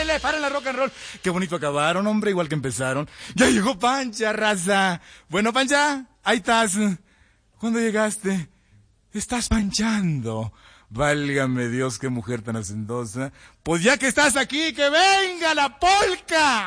paren la rock and roll. Qué bonito acabaron, hombre, igual que empezaron. Ya llegó Pancha, raza. Bueno, Pancha, ahí estás. ¿Cuándo llegaste? Estás panchando. Válgame Dios, qué mujer tan hacendosa. Pues ya que estás aquí, que venga la polca.